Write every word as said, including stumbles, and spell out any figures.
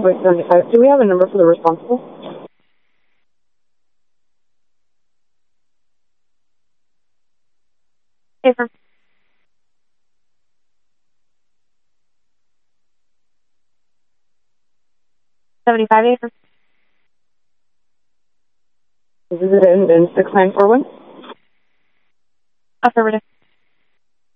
Convoy seventy-five. Do we have a number for the responsible? Paper. seventy-five acre. This is it in, in six nine four one? Affirmative.